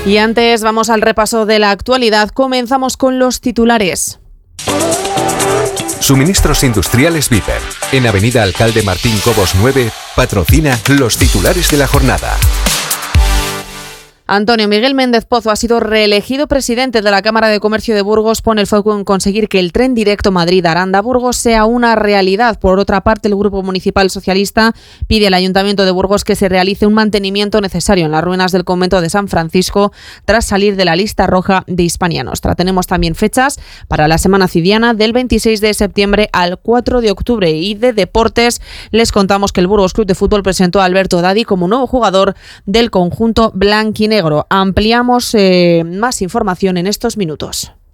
Y antes vamos al repaso de la actualidad. Comenzamos con los titulares. Suministros Industriales Viper, en Avenida Alcalde Martín Cobos 9, patrocina los titulares de la jornada. Antonio Miguel Méndez Pozo ha sido reelegido presidente de la Cámara de Comercio de Burgos. Pone el foco en conseguir que el tren directo Madrid-Aranda-Burgos sea una realidad. Por otra parte, el Grupo Municipal Socialista pide al Ayuntamiento de Burgos que se realice un mantenimiento necesario en las ruinas del convento de San Francisco tras salir de la lista roja de Hispania Nostra. Tenemos también fechas para la Semana Cidiana del 26 de septiembre al 4 de octubre. Y de deportes les contamos que el Burgos Club de Fútbol presentó a Alberto Dadi como nuevo jugador del conjunto blanquinegro. Ampliamos más información en estos minutos.